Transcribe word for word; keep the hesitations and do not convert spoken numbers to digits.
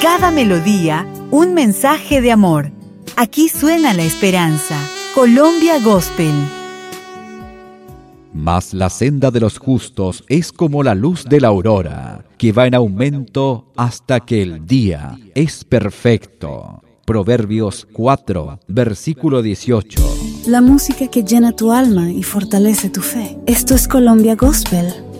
cada melodía, un mensaje de amor. Aquí suena la esperanza. Colombia Gospel. Mas la senda de los justos es como la luz de la aurora, que va en aumento hasta que el día es perfecto. Proverbios cuatro, versículo dieciocho. La música que llena tu alma y fortalece tu fe. Esto es Colombia Gospel.